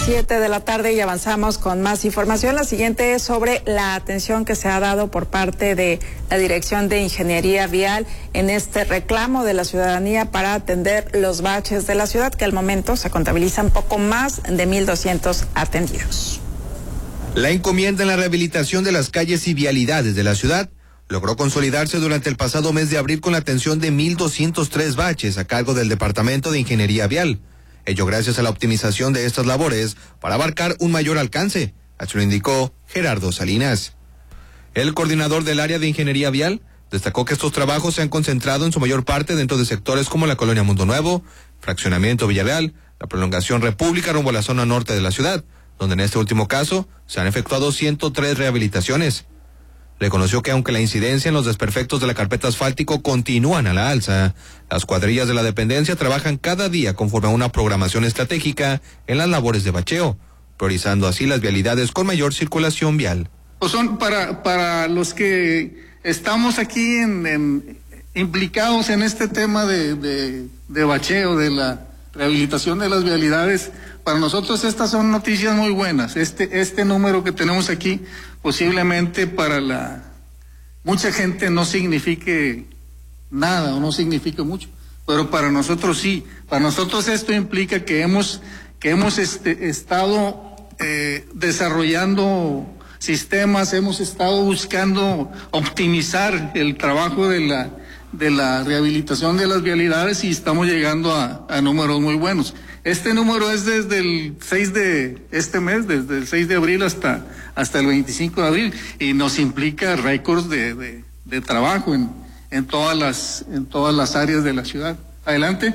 7 de la tarde y avanzamos con más información. La siguiente es sobre la atención que se ha dado por parte de la Dirección de Ingeniería Vial en este reclamo de la ciudadanía para atender los baches de la ciudad, que al momento se contabilizan poco más de 1,200 atendidos. La encomienda en la rehabilitación de las calles y vialidades de la ciudad logró consolidarse durante el pasado mes de abril con la atención de 1,203 baches a cargo del Departamento de Ingeniería Vial. Ello gracias a la optimización de estas labores para abarcar un mayor alcance, así lo indicó Gerardo Salinas. El coordinador del área de Ingeniería Vial destacó que estos trabajos se han concentrado en su mayor parte dentro de sectores como la Colonia Mundo Nuevo, Fraccionamiento Villarreal, la prolongación República rumbo a la zona norte de la ciudad, donde en este último caso se han efectuado 103 rehabilitaciones. Reconoció que aunque la incidencia en los desperfectos de la carpeta asfáltico continúan a la alza, las cuadrillas de la dependencia trabajan cada día conforme a una programación estratégica en las labores de bacheo, priorizando así las vialidades con mayor circulación vial. Pues son para los que estamos aquí implicados en este tema de bacheo, de la rehabilitación de las vialidades. Para nosotros estas son noticias muy buenas. Este número que tenemos aquí posiblemente para mucha gente no signifique nada o no signifique mucho, pero para nosotros sí. Para nosotros esto implica que hemos estado desarrollando sistemas, hemos estado buscando optimizar el trabajo de la rehabilitación de las vialidades y estamos llegando a números muy buenos. Este número es desde el 6 de este mes, desde el 6 de abril hasta el 25 de abril, y nos implica récords de trabajo en todas las áreas de la ciudad. Adelante.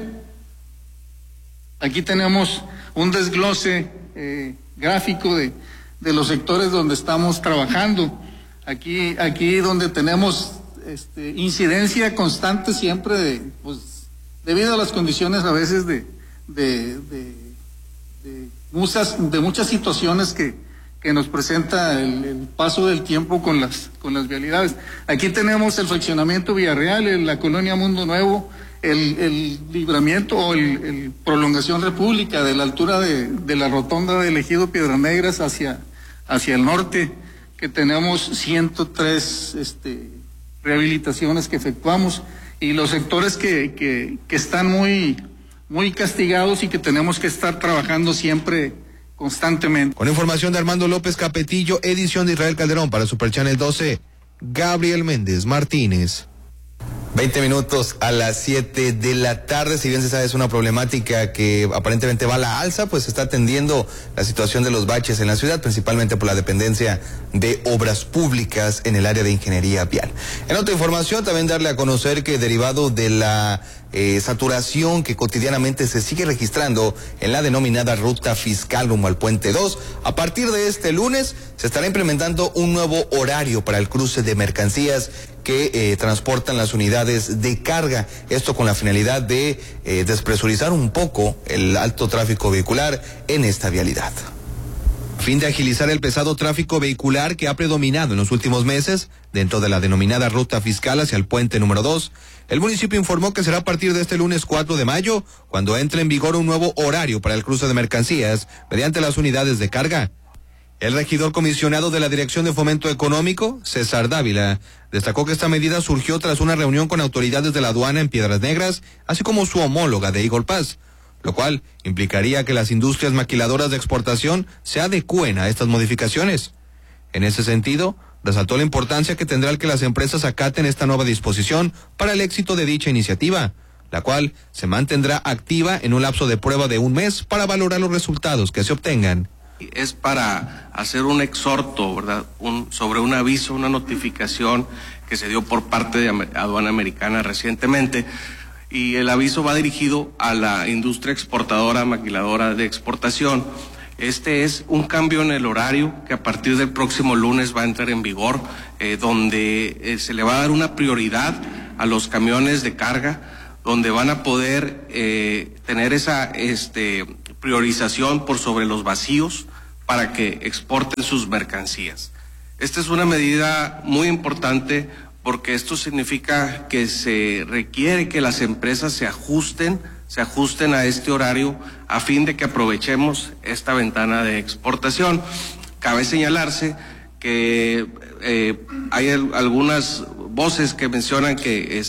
Aquí tenemos un desglose gráfico de los sectores donde estamos trabajando. Aquí donde tenemos incidencia constante siempre debido a las condiciones a veces de muchas situaciones que nos presenta el paso del tiempo con las vialidades. Aquí tenemos el fraccionamiento Villarreal, la Colonia Mundo Nuevo, el libramiento o el prolongación República de la altura de la rotonda de Ejido Piedras Negras hacia el norte, que tenemos 103 rehabilitaciones que efectuamos, y los sectores que están muy castigados y que tenemos que estar trabajando siempre constantemente. Con información de Armando López Capetillo, edición de Israel Calderón para Super Channel 12, Gabriel Méndez Martínez. 20 minutos a las 7 de la tarde. Si bien se sabe es una problemática que aparentemente va a la alza, pues se está atendiendo la situación de los baches en la ciudad, principalmente por la dependencia de obras públicas en el área de ingeniería vial. En otra información, también darle a conocer que derivado de la saturación que cotidianamente se sigue registrando en la denominada ruta fiscal rumbo al Puente 2, a partir de este lunes se estará implementando un nuevo horario para el cruce de mercancías que transportan las unidades de carga, esto con la finalidad de despresurizar un poco el alto tráfico vehicular en esta vialidad. A fin de agilizar el pesado tráfico vehicular que ha predominado en los últimos meses dentro de la denominada ruta fiscal hacia el puente número 2, el municipio informó que será a partir de este lunes 4 de mayo cuando entre en vigor un nuevo horario para el cruce de mercancías mediante las unidades de carga. El regidor comisionado de la Dirección de Fomento Económico, César Dávila, destacó que esta medida surgió tras una reunión con autoridades de la aduana en Piedras Negras, así como su homóloga de Eagle Pass, lo cual implicaría que las industrias maquiladoras de exportación se adecúen a estas modificaciones. En ese sentido, resaltó la importancia que tendrá el que las empresas acaten esta nueva disposición para el éxito de dicha iniciativa, la cual se mantendrá activa en un lapso de prueba de un mes para valorar los resultados que se obtengan. Es para hacer un exhorto, ¿verdad? Sobre un aviso, una notificación que se dio por parte de Aduana Americana recientemente, y el aviso va dirigido a la industria exportadora, maquiladora de exportación. Este es un cambio en el horario que a partir del próximo lunes va a entrar en vigor, donde se le va a dar una prioridad a los camiones de carga, donde van a poder tener esa priorización por sobre los vacíos para que exporten sus mercancías. Esta es una medida muy importante porque esto significa que se requiere que las empresas se ajusten se ajusten a este horario a fin de que aprovechemos esta ventana de exportación. Cabe señalarse que hay algunas voces que mencionan que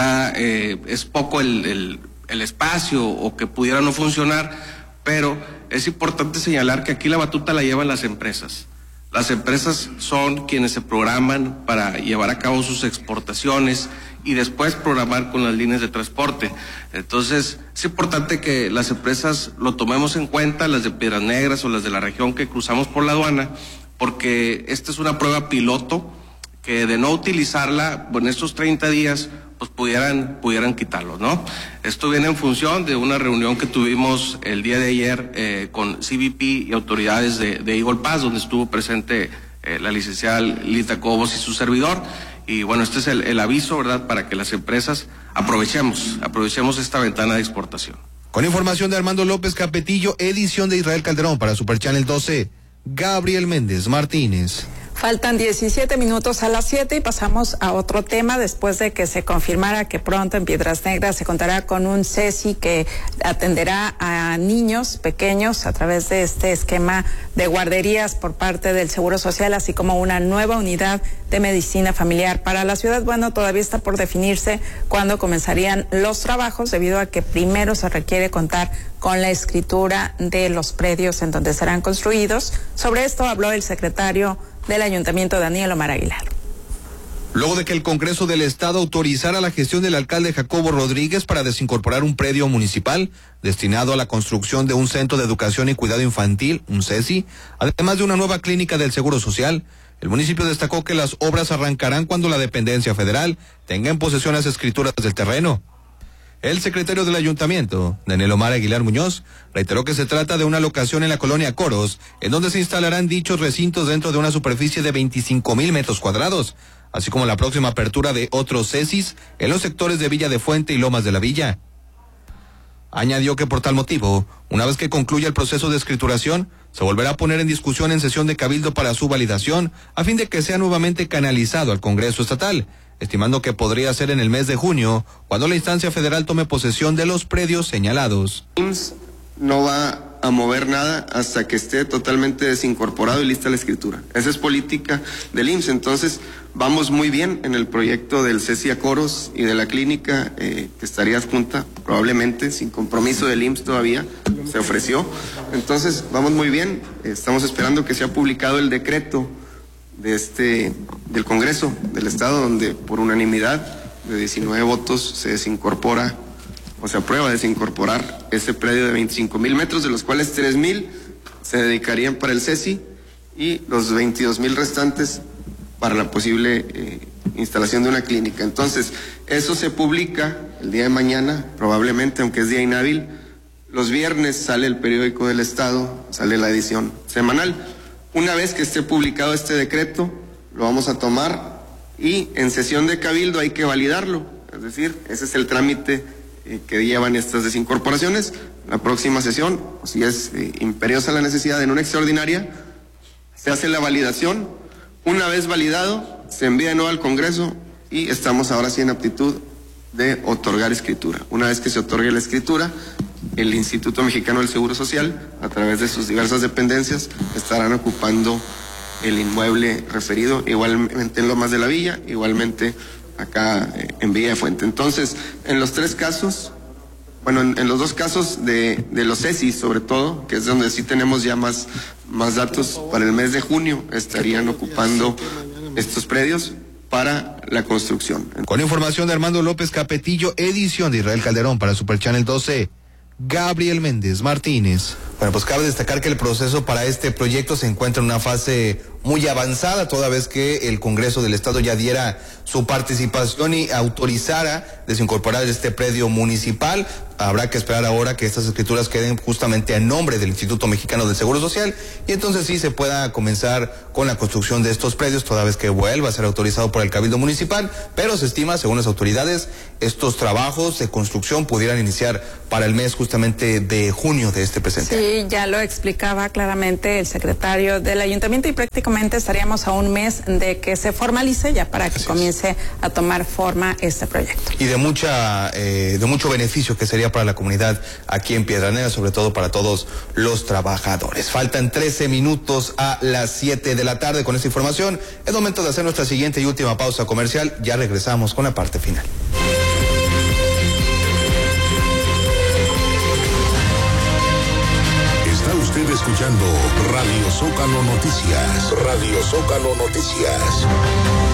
es poco el espacio o que pudiera no funcionar, pero es importante señalar que aquí la batuta la llevan las empresas. Las empresas son quienes se programan para llevar a cabo sus exportaciones y después programar con las líneas de transporte. Entonces, es importante que las empresas lo tomemos en cuenta, las de Piedras Negras o las de la región que cruzamos por la aduana, porque esta es una prueba piloto que de no utilizarla en estos 30 días, pues pudieran quitarlo, ¿no? Esto viene en función de una reunión que tuvimos el día de ayer con CBP y autoridades de Eagle Pass, donde estuvo presente la licenciada Lita Cobos y su servidor. Y bueno, este es el aviso, ¿verdad?, para que las empresas aprovechemos esta ventana de exportación. Con información de Armando López Capetillo, edición de Israel Calderón para Super Channel 12, Gabriel Méndez Martínez. Faltan 17 minutos a las 7 y pasamos a otro tema después de que se confirmara que pronto en Piedras Negras se contará con un CESI que atenderá a niños pequeños a través de este esquema de guarderías por parte del Seguro Social, así como una nueva unidad de medicina familiar para la ciudad. Bueno, todavía está por definirse cuándo comenzarían los trabajos, debido a que primero se requiere contar con la escritura de los predios en donde serán construidos. Sobre esto habló el secretario del Ayuntamiento, Daniel Omar Aguilar. Luego de que el Congreso del Estado autorizara la gestión del alcalde Jacobo Rodríguez para desincorporar un predio municipal destinado a la construcción de un centro de educación y cuidado infantil, un CESI, además de una nueva clínica del Seguro Social, el municipio destacó que las obras arrancarán cuando la dependencia federal tenga en posesión las escrituras del terreno. El secretario del Ayuntamiento, Daniel Omar Aguilar Muñoz, reiteró que se trata de una locación en la colonia Coros, en donde se instalarán dichos recintos dentro de una superficie de 25,000 metros cuadrados, así como la próxima apertura de otros CESIs en los sectores de Villa de Fuente y Lomas de la Villa. Añadió que por tal motivo, una vez que concluya el proceso de escrituración, se volverá a poner en discusión en sesión de cabildo para su validación, a fin de que sea nuevamente canalizado al Congreso Estatal, estimando que podría ser en el mes de junio, cuando la instancia federal tome posesión de los predios señalados. IMSS no va a mover nada hasta que esté totalmente desincorporado y lista la escritura. Esa es política del IMSS. Entonces, vamos muy bien en el proyecto del CESI a Coros y de la clínica que estaría adjunta, probablemente, sin compromiso del IMSS todavía, se ofreció. Entonces, vamos muy bien. Estamos esperando que sea publicado el decreto del Congreso del Estado, donde por unanimidad de 19 votos se desincorpora o se aprueba desincorporar ese predio de 25,000 metros, de los cuales 3,000 se dedicarían para el CESI y los 22,000 restantes para la posible instalación de una clínica. Entonces, eso se publica el día de mañana, probablemente, aunque es día inhábil. Los viernes sale el periódico del Estado, sale la edición semanal. Una vez que esté publicado este decreto, lo vamos a tomar y en sesión de cabildo hay que validarlo. Es decir, ese es el trámite que llevan estas desincorporaciones. La próxima sesión, si es imperiosa la necesidad en una extraordinaria, se hace la validación. Una vez validado, se envía de nuevo al Congreso y estamos ahora sí en aptitud de otorgar escritura. Una vez que se otorgue la escritura, el Instituto Mexicano del Seguro Social, a través de sus diversas dependencias, estarán ocupando el inmueble referido, igualmente en Lomas de la Villa, igualmente acá en Villa de Fuente. Entonces, en los tres casos, bueno, en los dos casos de los CESI sobre todo, que es donde sí tenemos ya más datos, para el mes de junio estarían ocupando estos predios para la construcción. Con información de Armando López Capetillo, edición de Israel Calderón para Super Channel 12, Gabriel Méndez Martínez. Bueno, pues cabe destacar que el proceso para este proyecto se encuentra en una fase muy avanzada, toda vez que el Congreso del Estado ya diera su participación y autorizara desincorporar este predio municipal. Habrá que esperar ahora que estas escrituras queden justamente a nombre del Instituto Mexicano del Seguro Social y entonces sí se pueda comenzar con la construcción de estos predios, toda vez que vuelva a ser autorizado por el Cabildo Municipal, pero se estima, según las autoridades, estos trabajos de construcción pudieran iniciar para el mes justamente de junio de este presente año. Sí, ya lo explicaba claramente el secretario del Ayuntamiento y prácticamente estaríamos a un mes de que se formalice ya para que comience a tomar forma este proyecto. Y de mucho beneficio que sería para la comunidad aquí en Piedras Negras, sobre todo para todos los trabajadores. Faltan 13 minutos a las 7 de la tarde. Con esta información es momento de hacer nuestra siguiente y última pausa comercial. Ya regresamos con la parte final. Está usted escuchando Radio Zócalo Noticias. Radio Zócalo Noticias.